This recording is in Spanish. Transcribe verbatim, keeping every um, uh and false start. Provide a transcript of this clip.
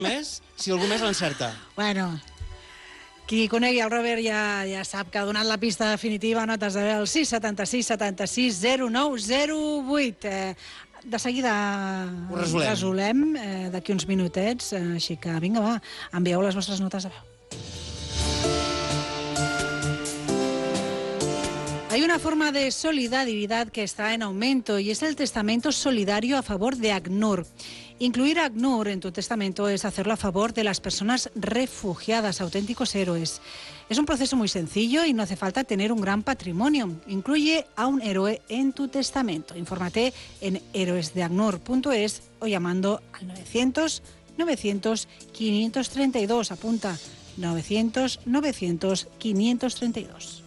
més, si algú més l'encerta. Bueno, qui conegui el Robert ja, ja sap que ha donat la pista definitiva. Notes de veu sis setanta sis setanta sis zero nou zero vuit. Eh, de seguida ho resolem, resolem eh, d'aquí uns minutets, eh, així que vinga, va, envieu les vostres notes de veu. Hay una forma de solidaridad que está en aumento y es el testamento solidario a favor de ACNUR. Incluir a ACNUR en tu testamento es hacerlo a favor de las personas refugiadas, auténticos héroes. Es un proceso muy sencillo y no hace falta tener un gran patrimonio. Incluye a un héroe en tu testamento. Infórmate en héroes de acnur punto es o llamando al novecientos novecientos quinientos treinta y dos. Apunta novecientos novecientos quinientos treinta y dos.